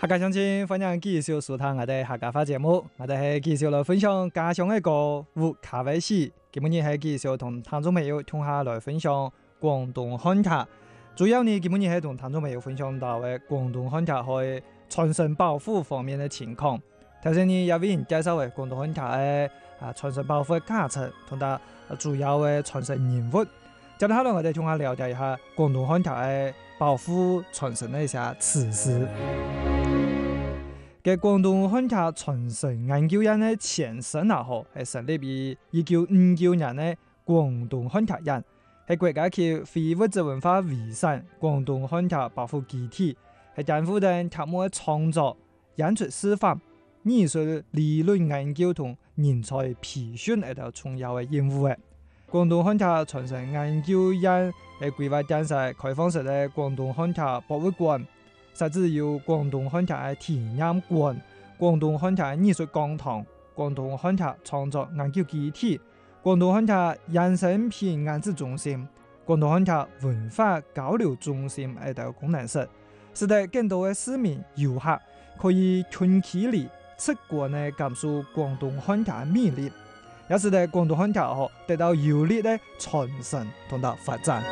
客家鄉親，歡迎繼續收聽我哋客家話節目。我哋係繼續來分享家鄉嘅歌舞卡威史。今日係繼續同聽眾朋友同下來分享廣東漢卡。主要呢，今日係同聽眾朋友分享到嘅廣東漢卡喺傳承保護方面嘅情況。頭先呢，有位人介紹嘅廣東漢卡嘅傳承保護嘅價值同埋主要嘅傳承人物。接下來我哋同下了解一下廣東漢卡嘅保護傳承嘅一些事實。嘅廣東漢卡傳承研究院嘅前身係成立於1959年嘅廣東漢卡院，係國家級非物質文化遺產廣東漢卡保護基地，係擔負嘅卡木嘅創作、演出示範、藝術理論研究同人才培訓一條重要嘅任務嘅。廣東漢卡傳承研究院係規劃建設開放式嘅廣東漢卡博物館。設置有廣東漢卡嘅體驗館、廣東漢卡藝術講堂、廣東漢卡創作研究基地、廣東漢卡衍生品安置中心、廣東漢卡文化交流中心等功能室，使得更多嘅市民遊客可以近距離直觀地感受廣東漢卡嘅魅力，也使得廣東漢卡得到有力嘅傳承同埋發展。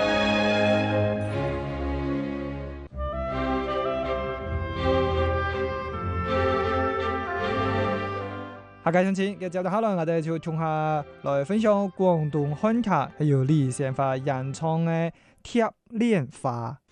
客家鄉親，嘅接住下來，我哋就從下來分享廣東漢卡係由李先發演唱嘅《貼臉花》。